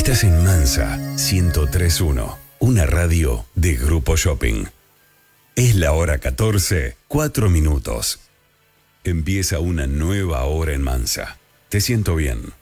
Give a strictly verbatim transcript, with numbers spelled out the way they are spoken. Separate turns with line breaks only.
Estás en Mansa ciento tres punto uno, una radio de Grupo Shopping. Es la hora catorce, cuatro minutos. Empieza una nueva hora en Mansa. Te siento bien.